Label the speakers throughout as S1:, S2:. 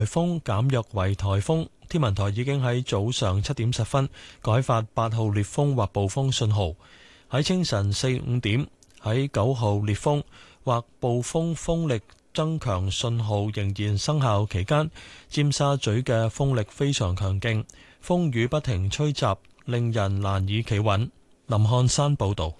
S1: 颱風減弱為颱風，天文台已經喺早上7點10分改發8號烈風或暴風信號。喺清晨4、5點，喺9號烈風或暴風風力增強信號仍然生效期間，尖沙咀嘅風力非常強勁，風雨不停吹襲，令人難以企穩。林漢山報導。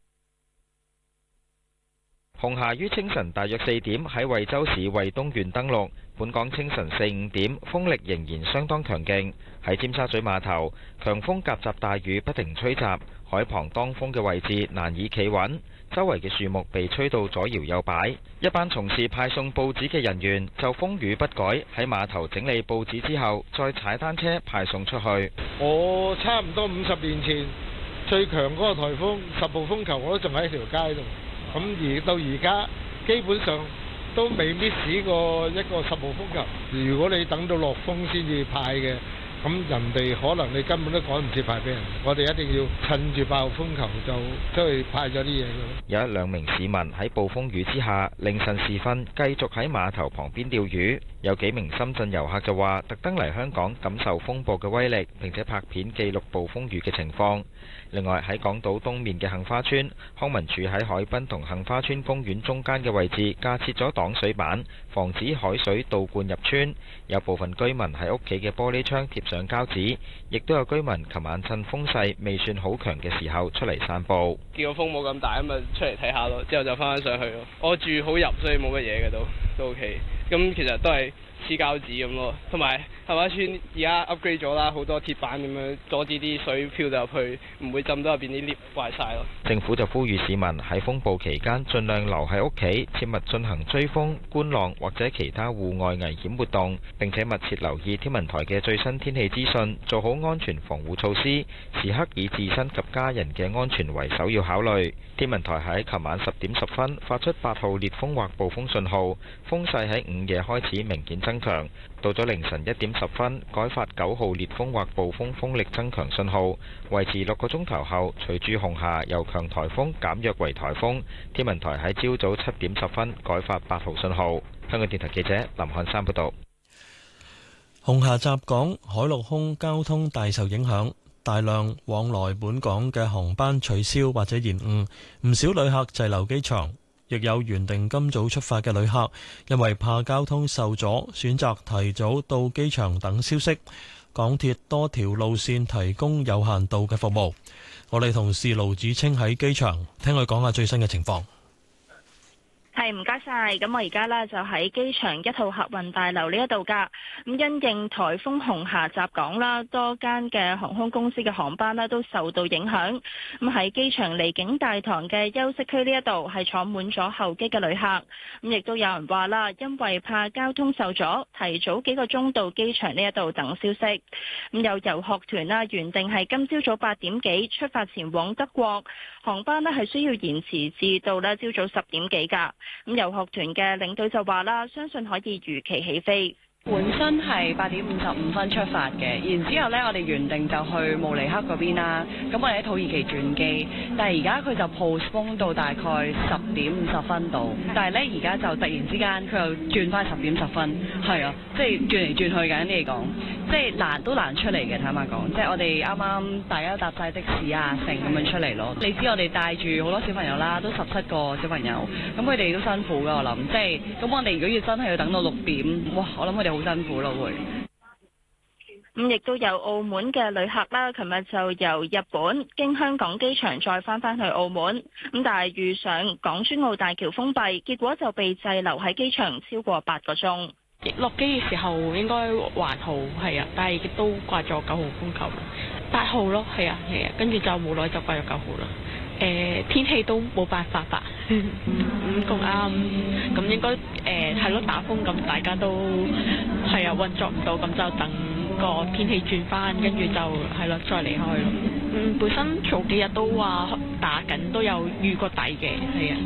S2: 紅霞於清晨大約4點喺惠州市惠東縣登陸，本港清晨4、5點風力仍然相當強勁。喺尖沙咀碼頭，強風夾雜大雨不停吹襲，海旁當風嘅位置難以企穩，周圍嘅樹木被吹到左搖右擺。一班從事派送報紙嘅人員就風雨不改喺碼頭整理報紙之後，再踩單車派送出去。
S3: 我差唔多50年前最強嗰個颱風10號風球，我都仲喺條街度。咁而到而家基本上都未 miss 過一個10號風球。如果你等到落風先至派嘅，咁人哋可能你根本都趕唔切派俾人。我哋一定要趁住8號風球就出去派咗啲嘢。
S2: 有1、2名市民喺暴風雨之下，凌晨時分繼續喺碼頭旁邊釣魚。有幾名深圳遊客就話，特登嚟香港感受風暴嘅威力，並且拍片記錄暴風雨嘅情況。另外喺港島東面嘅杏花村，康文署喺海濱同杏花村公園中間嘅位置架設咗擋水板，防止海水倒灌入村。有部分居民喺屋企嘅玻璃窗貼上膠紙，亦都有居民琴晚趁風勢未算好強嘅時候出嚟散步。
S4: 見個風冇咁大，咁咪出嚟睇下咯，之後就翻上去咯。我住好入，所以冇乜嘢嘅都 OK。咁其實都係黐膠紙咁咯，同埋杏花村而家 upgrade 咗啦，好多鐵板咁樣阻止啲水漂到入去，唔會浸到入邊啲 lift 壞晒咯。
S2: 政府就呼籲市民喺風暴期間盡量留喺屋企，切勿進行追風、觀浪或者其他戶外危險活動，並且密切留意天文台嘅最新天氣資訊，做好安全防護措施，時刻以自身及家人嘅安全為首要考慮。天文台喺琴晚10點10分發出8號烈風或暴風信號，風勢喺午夜開始明顯增強，到咗凌晨1點10分改發9號烈風或暴風風力增強信號，維持6個鐘頭後，隨住紅霞由強颱風減弱為颱風，天文台喺朝早7點10分改發8號信號。香港電台記者林漢山報道。
S1: 紅霞襲港，海陸空交通大受影響，大量往來本港嘅航班取消或者延誤，唔少旅客滯留機場，亦有原定今早出發嘅旅客，因為怕交通受阻，選擇提早到機場等消息。港鐵多條路線提供有限度嘅服務。我哋同事盧子清喺機場聽佢講下最新嘅情況。
S5: 係，唔該晒。咁我而家呢就喺機場1號客運大樓呢一度噶。咁因應颱風紅霞襲港啦，多間嘅航空公司嘅航班呢都受到影響。咁喺機場離境大堂嘅休息區呢一度係坐滿咗候機嘅旅客。咁亦都有人話啦，因為怕交通受阻，提早幾個鐘到機場呢一度等消息。咁有遊學團啦，原定係今朝早8點幾出發前往德國，航班呢係需要延遲至到呢朝早10點幾噶。咁遊學團嘅領隊就話啦，相信可以如期起飛。
S6: 本身係8點55分出發嘅，然之後呢，我哋原定就去慕尼黑嗰邊啦。咁我哋喺土耳其轉機，但係而家佢就 postpone 到大概10點50分度。但係呢，而家就突然之間佢又轉翻10點10分，係啊，即係轉嚟轉去緊嚟講，即係難出嚟嘅。坦白講，即係我哋啱啱大家搭晒的士啊，成咁樣出嚟咯。你知我哋帶住好多小朋友啦，都17個小朋友，咁佢哋都辛苦㗎。我諗，即係咁我哋如果要真係要等到6點，哇！我諗佢哋好辛苦咯，會。
S5: 咁亦都有澳門嘅旅客啦，琴日就由日本經香港機場再翻去澳門，咁但係遇上港珠澳大橋封閉，結果就被滯留喺機場超過8個鐘。
S7: 落機嘅時候應該還好，係啊，但係亦都掛咗9號風球，8號咯，係啊，跟住就冇耐就掛咗9號啦。天氣都冇辦法吧，咁啱，咁應該係咯，打風咁大家都係啊，運作唔到，咁就等個天氣轉翻，跟住就係咯再離開咯。本身早幾日都話打緊，都有預過底嘅，係啊，咁唔緊要啦，係啊，既來之則安之啦。
S5: 咁亦都有澳門嘅旅客啦，琴日就由日本經香港機場再翻去澳門，咁但係遇上港珠澳大橋封閉，結果就被滯留喺機場超過8個鐘。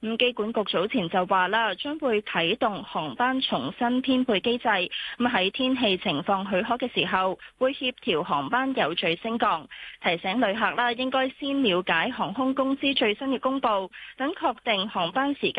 S5: 機管局早前就話啦，將會啟動航班重新編配機制，喺天氣情況許可嘅時候，會協調航班有序升降，提醒旅客啦，應該先了解航空公司最新嘅公佈，等確定航班時間